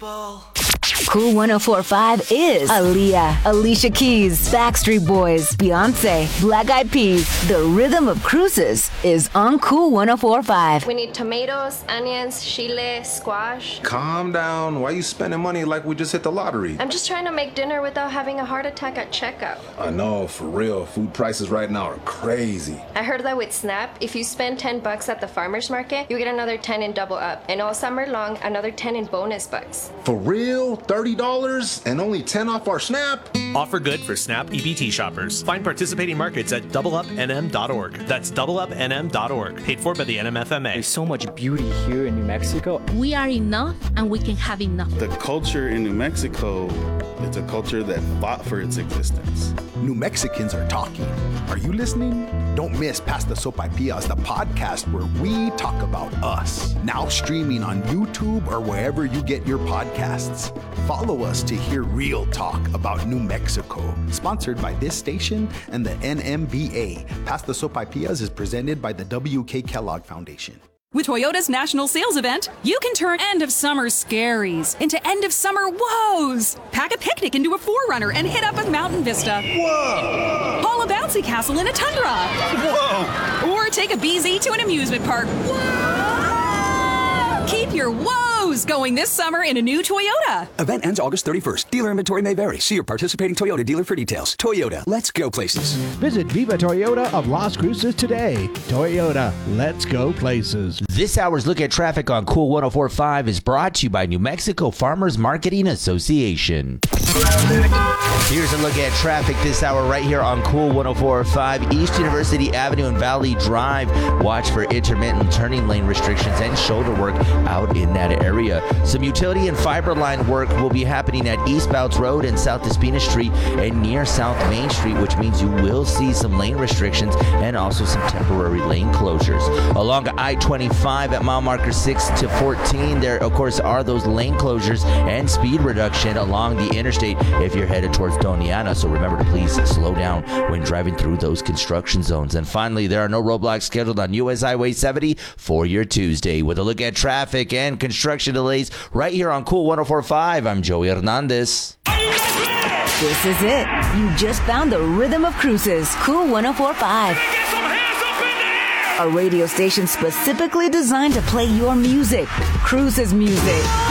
people. Cool 104.5 is Aaliyah, Alicia Keys, Backstreet Boys, Beyonce, Black Eyed Peas. The rhythm of cruises is on Cool 104.5. We need tomatoes, onions, chile, squash. Calm down. Why you spending money like we just hit the lottery? I'm just trying to make dinner without having a heart attack at checkout. I know, for real. Food prices right now are crazy. I heard that with Snap, if you spend $10 at the farmer's market, you get another 10 in Double Up. And all summer long, another 10 in bonus bucks. For real? $30 and only 10 off our Snap? Offer good for Snap EBT shoppers. Find participating markets at doubleupnm.org. That's doubleupnm.org. Paid for by the NMFMA. There's so much beauty here in New Mexico. We are enough and we can have enough. The culture in New Mexico, it's a culture that fought for its existence. New Mexicans are talking. Are you listening? Don't miss Past the Sopaipillas, the podcast where we talk about us. Now streaming on YouTube or wherever you get your podcasts. Follow us to hear real talk about New Mexico. Sponsored by this station and the NMBA. Past the Sopaipillas is presented by the W.K. Kellogg Foundation. With Toyota's national sales event, you can turn end-of-summer scaries into end-of-summer woes. Pack a picnic into a 4Runner and hit up a mountain vista. Whoa! Haul a bouncy castle in a tundra. Whoa! Or take a BZ to an amusement park. Whoa! Keep your woes going this summer in a new Toyota. Event ends August 31st. Dealer inventory may vary. See your participating Toyota dealer for details. Toyota, let's go places. Visit Viva Toyota of Las Cruces today. Toyota, let's go places. This hour's Look at Traffic on Cool 104.5 is brought to you by New Mexico Farmers Marketing Association. Here's a look at traffic this hour right here on Cool 104.5 East University Avenue and Valley Drive. Watch for intermittent turning lane restrictions and shoulder work out in that area. Some utility and fiber line work will be happening at East Bouts Road and South Despina Street and near South Main Street, which means you will see some lane restrictions and also some temporary lane closures. Along I-25 at mile marker 6 to 14, there of course are those lane closures and speed reduction along the interstate if you're headed towards Doniana, so remember to please slow down when driving through those construction zones. And finally, there are no roadblocks scheduled on US Highway 70 for your Tuesday. With a look at traffic and construction delays right here on Cool 104.5, I'm Joey Hernandez. This is it. You just found the rhythm of cruises. Cool 104.5. A radio station specifically designed to play your music. Cruises music.